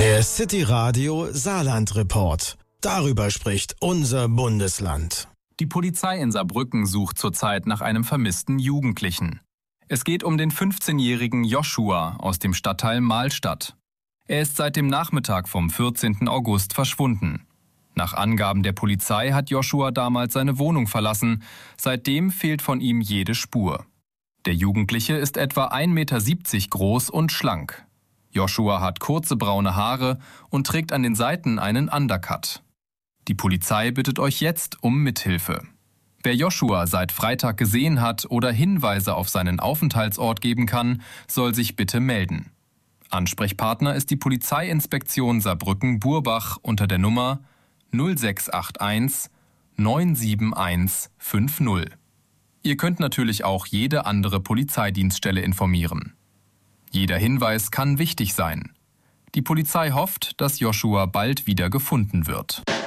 Der City Radio Saarland Report. Darüber spricht unser Bundesland. Die Polizei in Saarbrücken sucht zurzeit nach einem vermissten Jugendlichen. Es geht um den 15-jährigen Joshua aus dem Stadtteil Mahlstadt. Er ist seit dem Nachmittag vom 14. August verschwunden. Nach Angaben der Polizei hat Joshua damals seine Wohnung verlassen. Seitdem fehlt von ihm jede Spur. Der Jugendliche ist etwa 1,70 Meter groß und schlank. Joshua hat kurze braune Haare und trägt an den Seiten einen Undercut. Die Polizei bittet euch jetzt um Mithilfe. Wer Joshua seit Freitag gesehen hat oder Hinweise auf seinen Aufenthaltsort geben kann, soll sich bitte melden. Ansprechpartner ist die Polizeiinspektion Saarbrücken-Burbach unter der Nummer 0681 971 50. Ihr könnt natürlich auch jede andere Polizeidienststelle informieren. Jeder Hinweis kann wichtig sein. Die Polizei hofft, dass Joshua bald wieder gefunden wird.